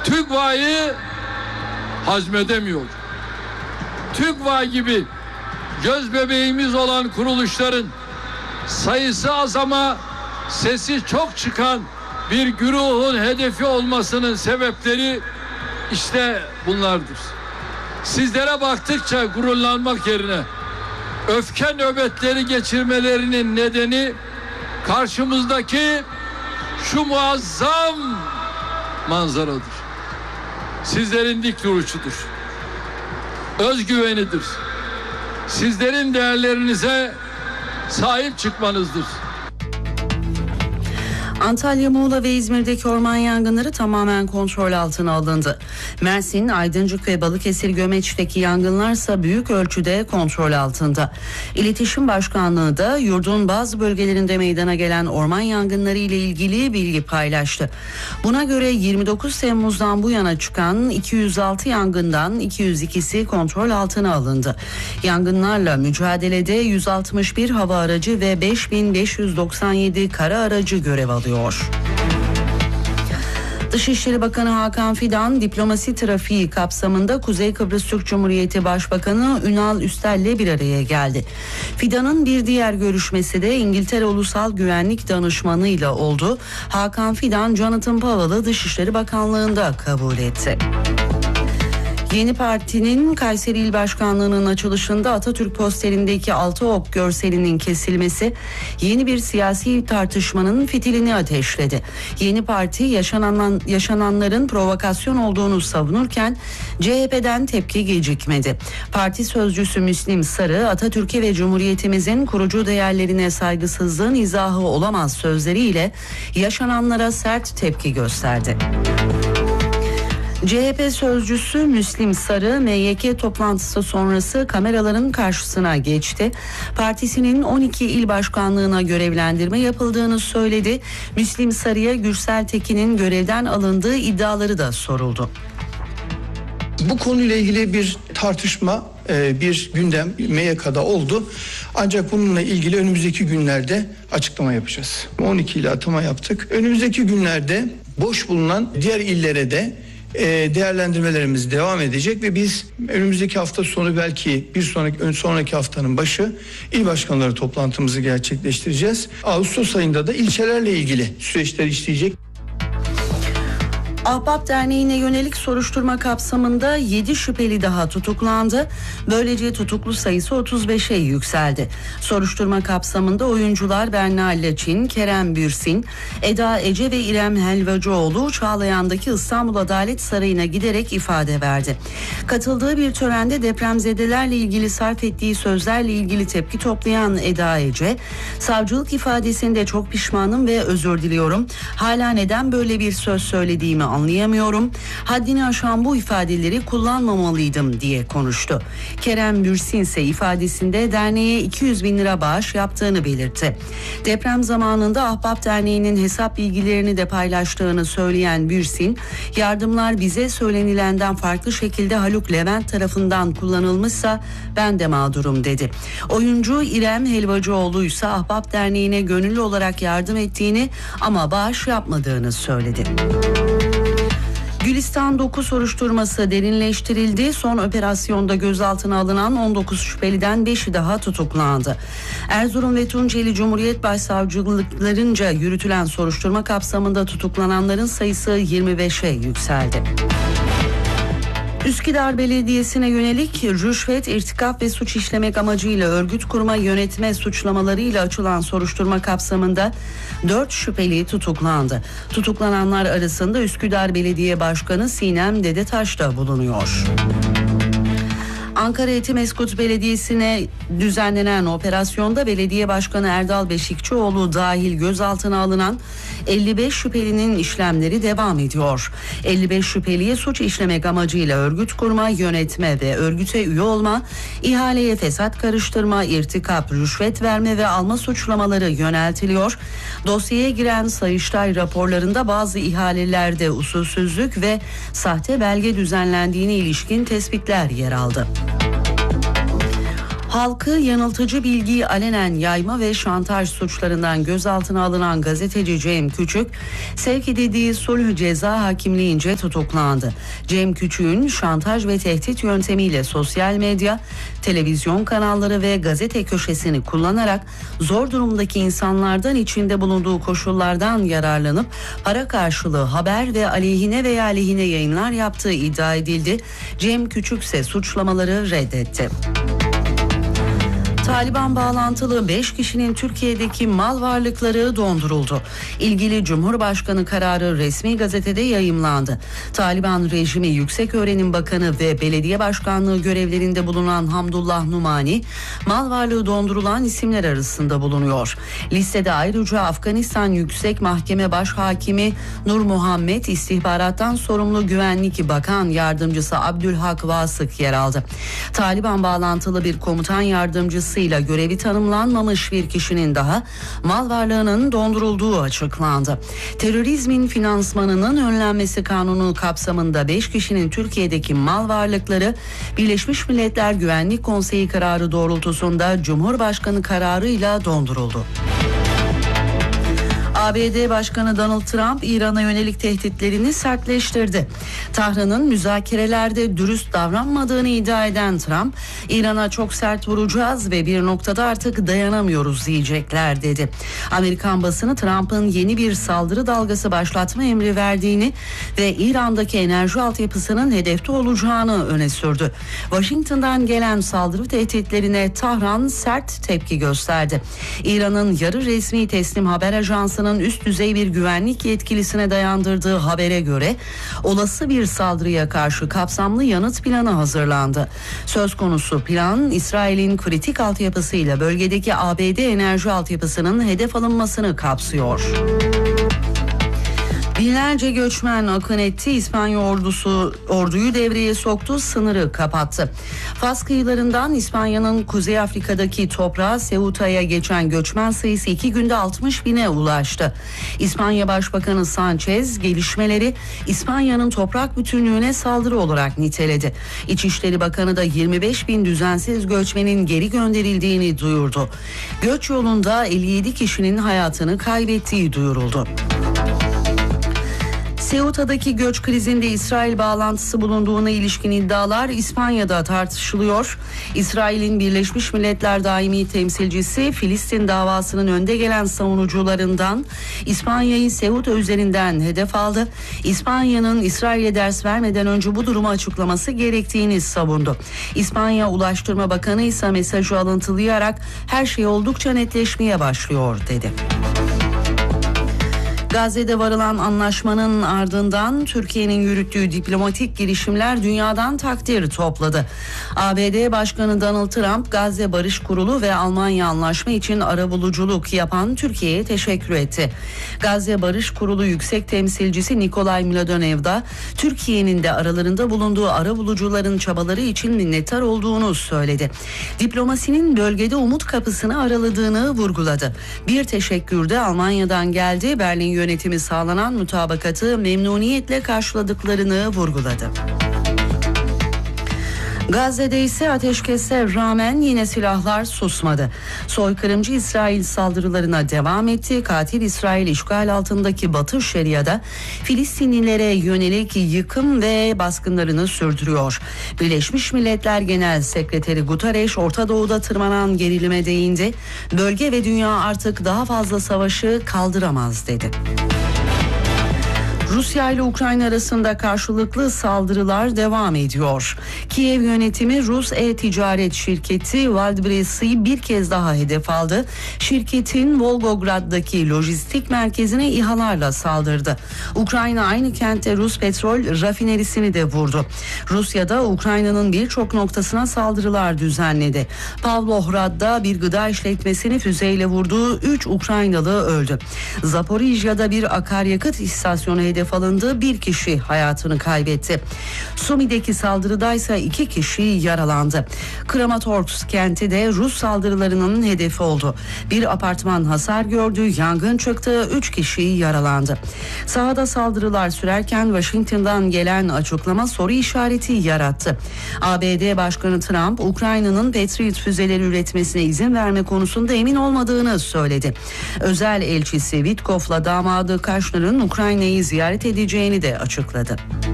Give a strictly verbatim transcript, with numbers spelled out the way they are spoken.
TÜGVA'yı hazmedemiyor. TÜGVA gibi göz bebeğimiz olan kuruluşların sayısı az ama sesi çok çıkan bir güruhun hedefi olmasının sebepleri işte bunlardır. Sizlere baktıkça gururlanmak yerine öfke nöbetleri geçirmelerinin nedeni karşımızdaki şu muazzam manzaradır. Sizlerin dik duruşudur. Özgüvenidir. Sizlerin değerlerinize sahip çıkmanızdır. Antalya, Muğla ve İzmir'deki orman yangınları tamamen kontrol altına alındı. Mersin, Aydıncık ve Balıkesir Gömeç'teki yangınlarsa büyük ölçüde kontrol altında. İletişim Başkanlığı da yurdun bazı bölgelerinde meydana gelen orman yangınları ile ilgili bilgi paylaştı. Buna göre yirmi dokuz Temmuz'dan bu yana çıkan iki yüz altı yangından iki yüz ikisi kontrol altına alındı. Yangınlarla mücadelede yüz altmış bir hava aracı ve beş bin beş yüz doksan yedi kara aracı görev alıyor. Dışişleri Bakanı Hakan Fidan, diplomasi trafiği kapsamında Kuzey Kıbrıs Türk Cumhuriyeti Başbakanı Ünal Üstel'le bir araya geldi. Fidan'ın bir diğer görüşmesi de İngiltere Ulusal Güvenlik Danışmanı ile oldu. Hakan Fidan, Jonathan Powell'ı Dışişleri Bakanlığı'nda kabul etti. Yeni partinin Kayseri İl Başkanlığı'nın açılışında Atatürk posterindeki altı ok görselinin kesilmesi yeni bir siyasi tartışmanın fitilini ateşledi. Yeni parti yaşanan, yaşananların provokasyon olduğunu savunurken C H P'den tepki gecikmedi. Parti sözcüsü Müslim Sarı, Atatürk'e ve Cumhuriyetimizin kurucu değerlerine saygısızlığın izahı olamaz sözleriyle yaşananlara sert tepki gösterdi. C H P sözcüsü Müslim Sarı, M Y K toplantısı sonrası kameraların karşısına geçti. Partisinin on iki il başkanlığına görevlendirme yapıldığını söyledi. Müslim Sarı'ya Gürsel Tekin'in görevden alındığı iddiaları da soruldu. Bu konuyla ilgili bir tartışma, bir gündem M Y K'da oldu. Ancak bununla ilgili önümüzdeki günlerde açıklama yapacağız. on iki ile atama yaptık. Önümüzdeki günlerde boş bulunan diğer illere de değerlendirmelerimiz devam edecek ve biz önümüzdeki hafta sonu, belki bir sonraki sonraki haftanın başı il başkanları toplantımızı gerçekleştireceğiz. Ağustos ayında da ilçelerle ilgili süreçler işleyecek. Ahbap Derneği'ne yönelik soruşturma kapsamında yedi şüpheli daha tutuklandı. Böylece tutuklu sayısı otuz beşe yükseldi. Soruşturma kapsamında oyuncular Berna Laçin, Kerem Bürsin, Eda Ece ve İrem Helvacıoğlu Çağlayan'daki İstanbul Adalet Sarayı'na giderek ifade verdi. Katıldığı bir törende depremzedelerle ilgili sarf ettiği sözlerle ilgili tepki toplayan Eda Ece, savcılık ifadesinde çok pişmanım ve özür diliyorum. Hala neden böyle bir söz söylediğimi anlayamıyorum. Haddini aşan bu ifadeleri kullanmamalıydım diye konuştu. Kerem Bürsin ise ifadesinde derneğe iki yüz bin lira bağış yaptığını belirtti. Deprem zamanında Ahbap Derneği'nin hesap bilgilerini de paylaştığını söyleyen Bürsin, yardımlar bize söylenilenden farklı şekilde Haluk Levent tarafından kullanılmışsa ben de mağdurum dedi. Oyuncu İrem Helvacıoğlu ise Ahbap Derneği'ne gönüllü olarak yardım ettiğini ama bağış yapmadığını söyledi. Gülistan dokuz soruşturması derinleştirildi. Son operasyonda gözaltına alınan on dokuz şüpheliden beşi daha tutuklandı. Erzurum ve Tunceli Cumhuriyet Başsavcılıklarınca yürütülen soruşturma kapsamında tutuklananların sayısı yirmi beşe yükseldi. Üsküdar Belediyesi'ne yönelik rüşvet, irtikap ve suç işlemek amacıyla örgüt kurma, yönetme suçlamalarıyla açılan soruşturma kapsamında dört şüpheli tutuklandı. Tutuklananlar arasında Üsküdar Belediye Başkanı Sinem Dedetaş da bulunuyor. Ankara Etimeskut Belediyesi'ne düzenlenen operasyonda belediye başkanı Erdal Beşikçioğlu dahil gözaltına alınan elli beş şüphelinin işlemleri devam ediyor. elli beş şüpheliye suç işlemek amacıyla örgüt kurma, yönetme ve örgüte üye olma, ihaleye fesat karıştırma, irtikap, rüşvet verme ve alma suçlamaları yöneltiliyor. Dosyaya giren Sayıştay raporlarında bazı ihalelerde usulsüzlük ve sahte belge düzenlendiğine ilişkin tespitler yer aldı. Halkı yanıltıcı bilgiyi alenen yayma ve şantaj suçlarından gözaltına alınan gazeteci Cem Küçük, sevk edildiği sulh ceza hakimliğince tutuklandı. Cem Küçük'ün şantaj ve tehdit yöntemiyle sosyal medya, televizyon kanalları ve gazete köşesini kullanarak zor durumdaki insanlardan içinde bulunduğu koşullardan yararlanıp para karşılığı haber ve aleyhine veya lehine yayınlar yaptığı iddia edildi. Cem Küçük ise suçlamaları reddetti. Taliban bağlantılı beş kişinin Türkiye'deki mal varlıkları donduruldu. İlgili Cumhurbaşkanı kararı resmi gazetede yayımlandı. Taliban rejimi Yükseköğrenim Bakanı ve belediye başkanlığı görevlerinde bulunan Hamdullah Numani, mal varlığı dondurulan isimler arasında bulunuyor. Listede ayrıca Afganistan Yüksek Mahkeme Başhakimi Nur Muhammed, istihbarattan sorumlu Güvenlik Bakan Yardımcısı Abdülhak Vasık yer aldı. Taliban bağlantılı bir komutan yardımcısı ile görevi tanımlanmamış bir kişinin daha mal varlığının dondurulduğu açıklandı. Terörizmin finansmanının önlenmesi kanunu kapsamında beş kişinin Türkiye'deki mal varlıkları Birleşmiş Milletler Güvenlik Konseyi kararı doğrultusunda Cumhurbaşkanı kararıyla donduruldu. A B D Başkanı Donald Trump İran'a yönelik tehditlerini sertleştirdi. Tahran'ın müzakerelerde dürüst davranmadığını iddia eden Trump, İran'a çok sert vuracağız ve bir noktada artık dayanamıyoruz diyecekler dedi. Amerikan basını Trump'ın yeni bir saldırı dalgası başlatma emri verdiğini ve İran'daki enerji altyapısının hedefte olacağını öne sürdü. Washington'dan gelen saldırı tehditlerine Tahran sert tepki gösterdi. İran'ın yarı resmi teslim haber ajansının üst düzey bir güvenlik yetkilisine dayandırdığı habere göre olası bir saldırıya karşı kapsamlı yanıt planı hazırlandı. Söz konusu plan, İsrail'in kritik altyapısıyla bölgedeki A B D enerji altyapısının hedef alınmasını kapsıyor. Binlerce göçmen akın etti. İspanya ordusu orduyu devreye soktu, sınırı kapattı. Fas kıyılarından İspanya'nın Kuzey Afrika'daki toprağa Ceuta'ya geçen göçmen sayısı iki günde altmış bine ulaştı. İspanya Başbakanı Sanchez gelişmeleri İspanya'nın toprak bütünlüğüne saldırı olarak niteledi. İçişleri Bakanı da yirmi beş bin düzensiz göçmenin geri gönderildiğini duyurdu. Göç yolunda elli yedi kişinin hayatını kaybettiği duyuruldu. Ceuta'daki göç krizinde İsrail bağlantısı bulunduğuna ilişkin iddialar İspanya'da tartışılıyor. İsrail'in Birleşmiş Milletler Daimi Temsilcisi Filistin davasının önde gelen savunucularından İspanya'yı Ceuta üzerinden hedef aldı. İspanya'nın İsrail'e ders vermeden önce bu durumu açıklaması gerektiğini savundu. İspanya Ulaştırma Bakanı ise mesajı alıntılayarak her şey oldukça netleşmeye başlıyor dedi. Gazze'de varılan anlaşmanın ardından Türkiye'nin yürüttüğü diplomatik girişimler dünyadan takdir topladı. A B D Başkanı Donald Trump, Gazze Barış Kurulu ve Almanya anlaşma için arabuluculuk yapan Türkiye'ye teşekkür etti. Gazze Barış Kurulu Yüksek Temsilcisi Nikolay Mladenev da Türkiye'nin de aralarında bulunduğu arabulucuların çabaları için minnettar olduğunu söyledi. Diplomasinin bölgede umut kapısını araladığını vurguladı. Bir teşekkür de Almanya'dan geldi. Berlin yönetimi sağlanan mutabakatı memnuniyetle karşıladıklarını vurguladı. Gazze'de ise ateşkese rağmen yine silahlar susmadı. Soykırımcı İsrail saldırılarına devam etti. Katil İsrail işgal altındaki Batı Şeria'da Filistinlilere yönelik yıkım ve baskınlarını sürdürüyor. Birleşmiş Milletler Genel Sekreteri Guterres Orta Doğu'da tırmanan gerilime değindi. Bölge ve dünya artık daha fazla savaşı kaldıramaz dedi. Rusya ile Ukrayna arasında karşılıklı saldırılar devam ediyor. Kiev yönetimi Rus e-ticaret şirketi Wildberries'i bir kez daha hedef aldı. Şirketin Volgograd'daki lojistik merkezine İHA'larla saldırdı. Ukrayna aynı kentte Rus petrol rafinerisini de vurdu. Rusya'da Ukrayna'nın birçok noktasına saldırılar düzenledi. Pavlohrad'da bir gıda işletmesini füzeyle vurduğu üç Ukraynalı öldü. Zaporijya'da bir akaryakıt istasyonu hedef hedef alındı. Bir kişi hayatını kaybetti. Sumi'deki saldırıdaysa iki kişi yaralandı. Kramatorsk kenti de Rus saldırılarının hedefi oldu. Bir apartman hasar gördü, yangın çıktı, üç kişi yaralandı. Sahada saldırılar sürerken Washington'dan gelen açıklama soru işareti yarattı. A B D Başkanı Trump, Ukrayna'nın Patriot füzeleri üretmesine izin verme konusunda emin olmadığını söyledi. Özel elçisi Witkoff'la damadı Kushner'ın Ukrayna'yı ziyaret edeceğini de açıkladı.